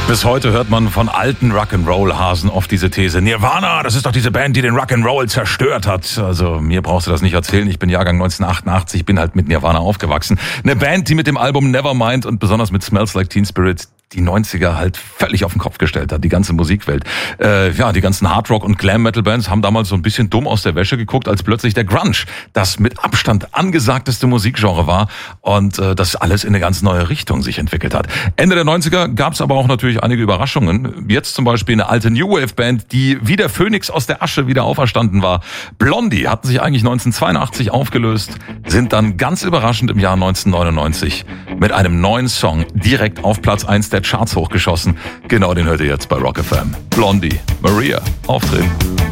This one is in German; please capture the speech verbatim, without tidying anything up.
Bis heute hört man von alten Rock'n'Roll-Hasen oft diese These: Nirvana, das ist doch diese Band, die den Rock'n'Roll zerstört hat. Also mir brauchst du das nicht erzählen. Ich bin Jahrgang neunzehnhundertachtundachtzig, bin halt mit Nirvana aufgewachsen. Eine Band, die mit dem Album Nevermind und besonders mit Smells Like Teen Spirit die neunziger halt völlig auf den Kopf gestellt hat, die ganze Musikwelt. Äh, ja, die ganzen Hardrock- und Glam-Metal-Bands haben damals so ein bisschen dumm aus der Wäsche geguckt, als plötzlich der Grunge das mit Abstand angesagteste Musikgenre war und äh, das alles in eine ganz neue Richtung sich entwickelt hat. Ende der neunziger gab es aber auch natürlich einige Überraschungen. Jetzt zum Beispiel eine alte New Wave-Band, die wie der Phönix aus der Asche wieder auferstanden war. Blondie hatten sich eigentlich neunzehnhundertzweiundachtzig aufgelöst, sind dann ganz überraschend im Jahr neunzehnhundertneunundneunzig mit einem neuen Song direkt auf Platz eins der Charts hochgeschossen. Genau den hört ihr jetzt bei Rock F M. Blondie, Maria, auftreten.